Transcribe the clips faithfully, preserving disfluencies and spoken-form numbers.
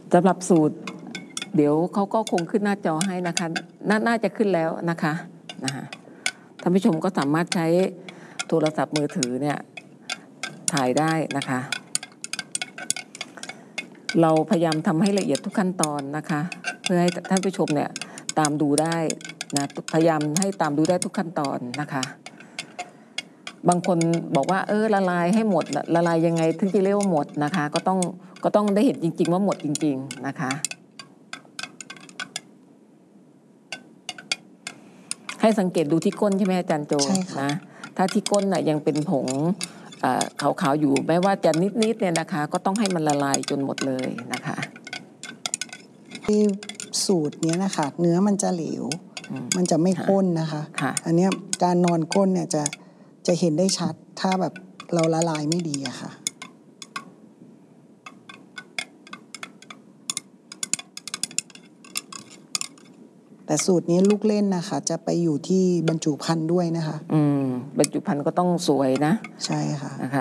สำหรับสูตรเดี๋ยวเขาก็คงขึ้นหน้าจอให้นะคะนน่าจะขึ้นแล้วนะคะนะคะท่านผู้ชมก็สามารถใช้โทรศัพท์มือถือเนี่ยถ่ายได้นะคะเราพยายามทำให้ละเอียดทุกขั้นตอนนะคะเพื่อให้ท่านผู้ชมเนี่ยตามดูได้นะพยายามให้ตามดูได้ทุกขั้นตอนนะคะบางคนบอกว่าเออละลายให้หมดละลายยังไงถึงจะเรียกว่าหมดนะคะก็ต้องก็ต้องได้เห็นจริงๆว่าหมดจริงๆนะคะให้สังเกตดูที่ก้นใช่ไหมอาจารย์โจนะถ้าที่ก้นน่ะยังเป็นผงขาวๆอยู่แม้ว่าจะนิดๆเนี่ยนะคะก็ต้องให้มันละลายจนหมดเลยนะคะที่สูตรนี้นะคะเนื้อมันจะเหลวมันจะไม่ข้นนะคะอันนี้การนอนก้นเนี่ยจะจะเห็นได้ชัดถ้าแบบเราละลายไม่ดีอะค่ะแต่สูตรนี้ลูกเล่นนะคะจะไปอยู่ที่บรรจุภัณฑ์ด้วยนะคะอืมบรรจุภัณฑ์ก็ต้องสวยนะใช่ค่ะนะคะ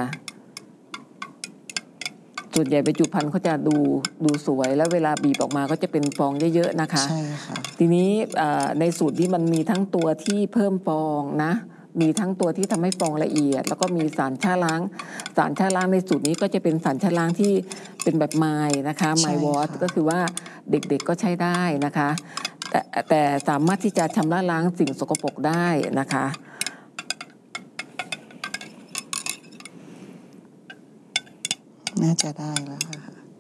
ส่วนใหญ่บรรจุภัณฑ์เขาจะดูดูสวยแล้วเวลาบีบออกมาก็จะเป็นฟองเยอะๆนะคะใช่ค่ะทีนี้ในสูตรที่มันมีทั้งตัวที่เพิ่มฟองนะมีทั้งตัวที่ทำให้ฟองละเอียดแล้วก็มีสารชะล้างสารชะล้างในสูตรนี้ก็จะเป็นสารชะล้างที่เป็นแบบไมล์นะคะไมล์วอชก็คือว่าเด็กๆก็ใช้ได้นะคะแต่แต่สามารถที่จะชำระล้างสิ่งสกปรกได้นะคะน่าจะได้แล้วค่ะ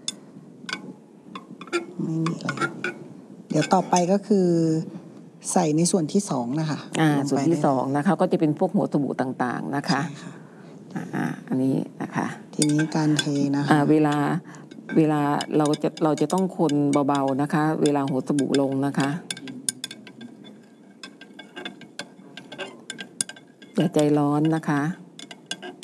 ไม่มีอะไรเดี๋ยวต่อไปก็คือใส่ในส่วนที่สองนะคะอ่าส่วนที่สองนะคะก็จะเป็นพวกหัวสบู่ต่างๆนะคะอ่าอันนี้นะคะทีนี้การเทนะคะอ่าเวลาเวลาเราจะเราจะต้องคนเบาๆนะคะเวลาหัวสบู่ลงนะคะอย่าใจร้อนนะคะ